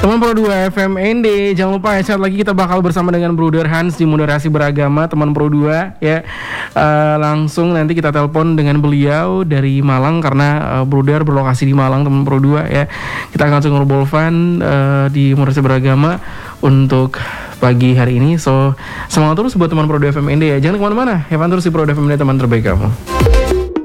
Teman Pro 2 FM ND, jangan lupa ya, saat lagi kita bakal bersama dengan Bruder Hans di Moderasi Beragama, teman Pro 2 ya. Langsung nanti kita telepon dengan beliau dari Malang karena Bruder berlokasi di Malang, teman Pro 2 ya. Kita akan langsung ngobrol fun di Moderasi Beragama untuk pagi hari ini. So, semangat terus buat teman Pro 2 FM ND ya. Jangan kemana-mana, have fun terus di Pro 2 FM ND, teman terbaik kamu.